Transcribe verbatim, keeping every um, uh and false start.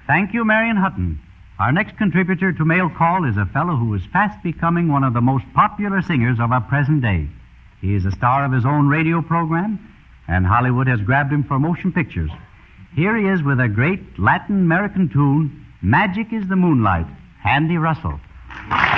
Thank you, Marion Hutton. Our next contributor to Mail Call is a fellow who is fast becoming one of the most popular singers of our present day. He is a star of his own radio program, and Hollywood has grabbed him for motion pictures. Here he is with a great Latin American tune, Magic is the Moonlight, Andy Russell.